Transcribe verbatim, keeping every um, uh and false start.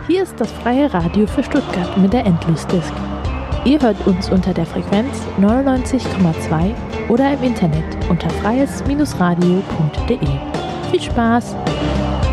Hier ist das Freie Radio für Stuttgart mit der Endlosdisk. Ihr hört uns unter der Frequenz neunundneunzig Komma zwei oder im Internet unter freies Bindestrich radio punkt de. Viel Spaß!